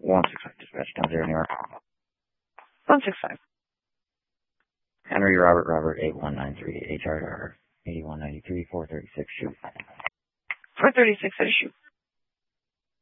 165 dispatch, 10-0 New York. 165. Henry Robert 8193 HR 8193 436 shoot. 436 at a shoot.